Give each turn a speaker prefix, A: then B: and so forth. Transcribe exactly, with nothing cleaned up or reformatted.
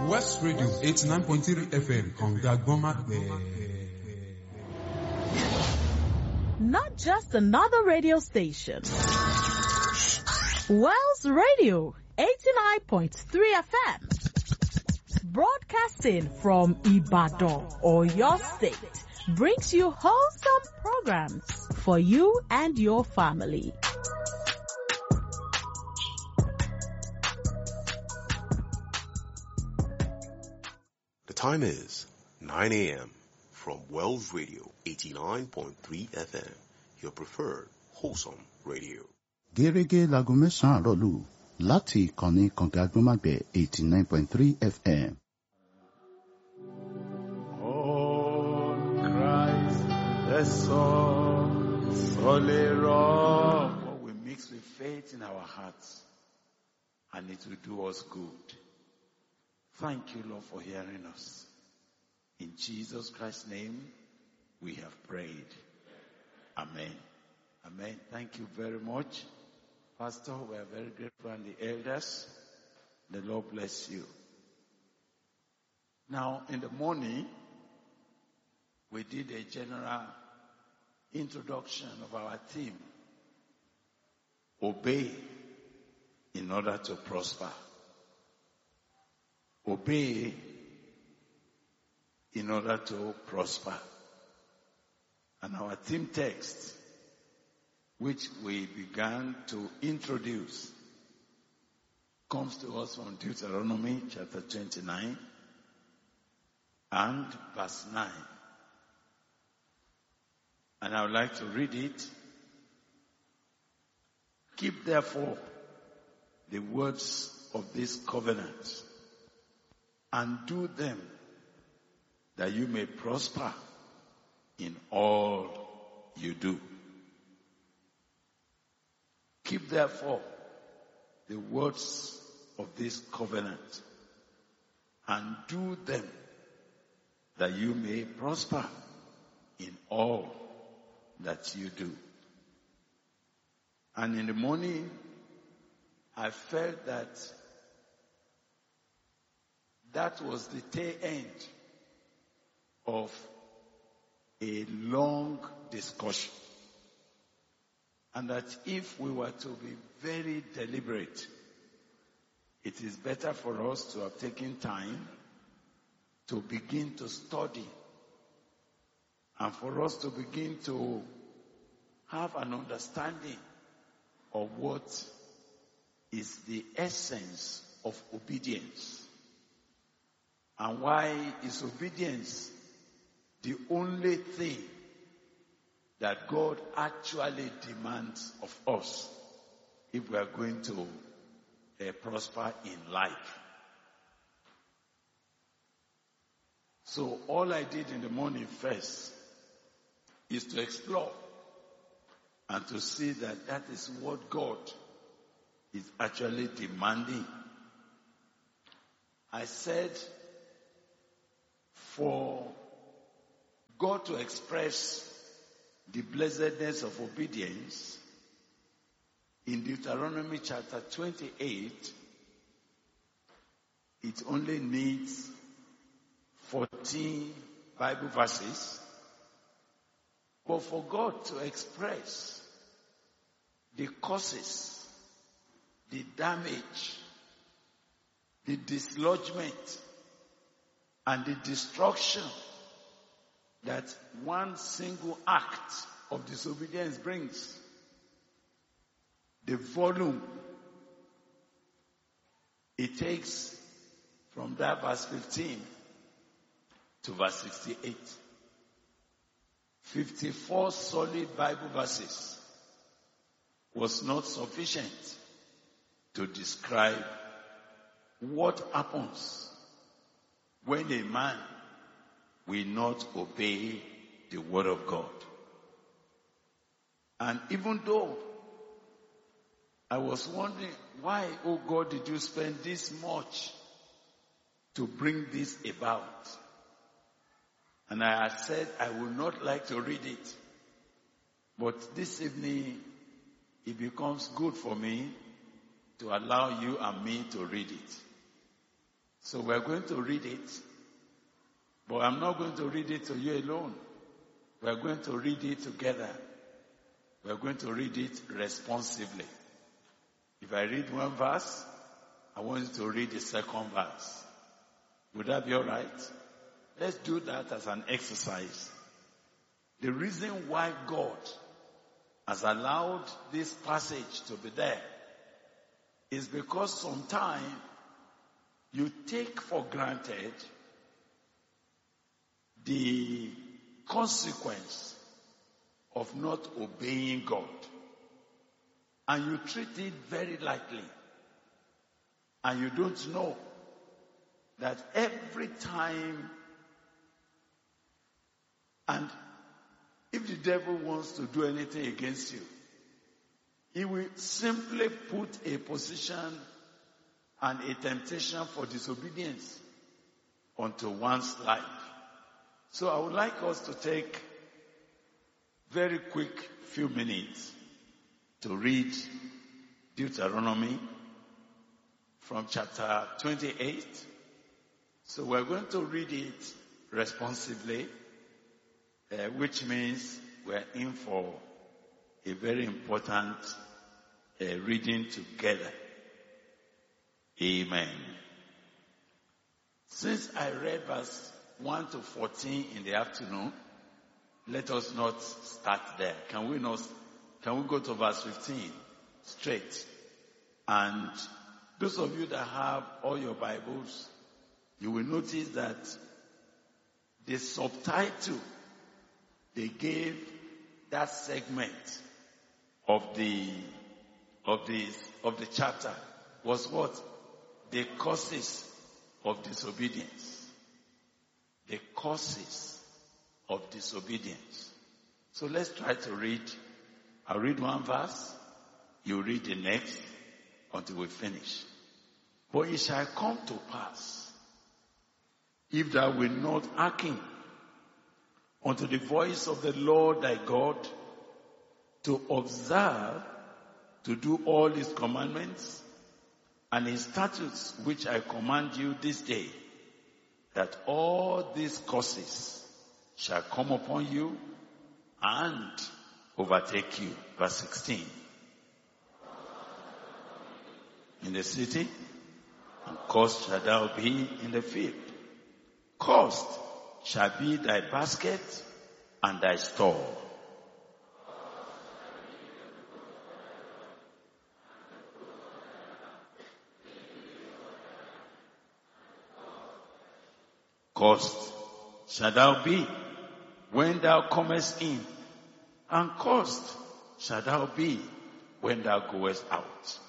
A: West Radio eighty-nine point three F M Kanga Gomakbe.
B: Not just another radio station. Wells Radio eighty-nine point three F M. Broadcasting from Ibadan or your state brings you wholesome programs for you and your family.
C: The time is nine a.m. from Wells Radio eighty-nine point three F M, your preferred wholesome radio.
D: Gẹ́gẹ́ láago mẹ́sàn-án àárọ̀ lù láti ìkànnì kànga gbọ́mágbẹ̀ eighty-nine point three F M.
E: On Christ the Son, solid rock. What we mix with faith in our hearts, and it will do us good. Thank you, Lord, for hearing us. In Jesus Christ's name, we have prayed. Amen. Amen. Thank you very much. Pastor, we are very grateful, and the elders. The Lord bless you. Now, in the morning, we did a general introduction of our theme. Obey in order to prosper. Obey in order to prosper. And our theme text, which we began to introduce, comes to us from Deuteronomy chapter twenty-nine and verse nine. And I would like to read it. Keep therefore the words of this covenant, and do them, that you may prosper in all you do. Keep therefore the words of this covenant, and do them, that you may prosper in all that you do. And in the morning, I felt that that was the tail end of a long discussion. And that if we were to be very deliberate, it is better for us to have taken time to begin to study, and for us to begin to have an understanding of what is the essence of obedience. And why is obedience the only thing that God actually demands of us if we are going to uh, prosper in life? So all I did in the morning first is to explore and to see that that is what God is actually demanding. I said, for God to express the blessedness of obedience in Deuteronomy chapter twenty-eight, it only needs fourteen Bible verses. But for God to express the causes, the damage, the dislodgement, and the destruction that one single act of disobedience brings, the volume it takes from that verse fifteen to verse sixty-eight. fifty-four solid Bible verses was not sufficient to describe what happens when a man will not obey the word of God. And even though I was wondering, why, oh God, did you spend this much to bring this about? And I had said I would not like to read it. But this evening, it becomes good for me to allow you and me to read it. So we're going to read it, but I'm not going to read it to you alone. We're going to read it together. We're going to read it responsively. If I read one verse, I want you to read the second verse. Would that be all right? Let's do that as an exercise. The reason why God has allowed this passage to be there is because sometimes you take for granted the consequence of not obeying God. And you treat it very lightly. And you don't know that every time, and if the devil wants to do anything against you, he will simply put a position and a temptation for disobedience onto one's life. So I would like us to take very quick few minutes to read Deuteronomy from chapter twenty-eight. So we're going to read it responsively, uh, which means we're in for a very important uh, reading together. Amen. Since I read verse one to fourteen in the afternoon, let us not start there. Can we not? Can we go to verse fifteen straight? And those of you that have all your Bibles, you will notice that the subtitle they gave that segment of the of the of the chapter was what? The causes of disobedience. The causes of disobedience. So let's try to read. I'll read one verse. You read the next until we finish. But it shall come to pass, if thou wilt not hearken unto the voice of the Lord thy God, to observe, to do all his commandments and his statutes which I command you this day, that all these curses shall come upon you and overtake you. Verse sixteen. In the city, and cursed shall thou be in the field. Cursed shall be thy basket and thy store. Cursed shall thou be when thou comest in, and cursed shall thou be when thou goest out.